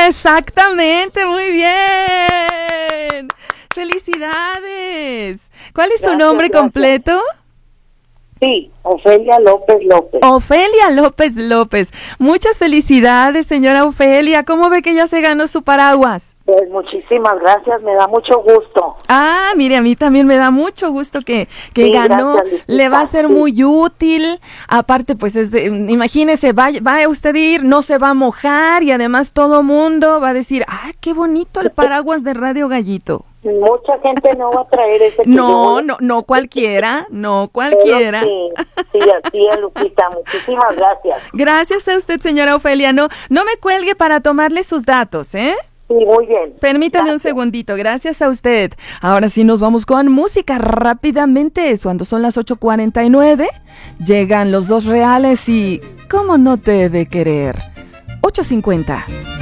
Exactamente, muy bien. ¡Felicidades! ¿Cuál es tu nombre completo? Sí, Ofelia López López. Ofelia López López. Muchas felicidades, señora Ofelia. ¿Cómo ve que ya se ganó su paraguas? Pues muchísimas gracias, me da mucho gusto. Ah, mire, a mí también me da mucho gusto que Sí, ganó. gracias, le va a ser muy útil. Aparte, pues, imagínese, va a usted ir, no se va a mojar y además todo mundo va a decir, ah, qué bonito el paraguas de Radio Gallito. Mucha gente no va a traer ese. No cualquiera, no cualquiera. Sí, así es, Lupita, muchísimas gracias. Gracias a usted, señora Ofelia. No me cuelgue para tomarle sus datos, ¿eh? Sí, muy bien. Permítame un segundito, gracias a usted. Ahora sí nos vamos con música rápidamente, cuando son las 8:49, llegan los dos reales y ¿cómo no te debe querer? 8:50.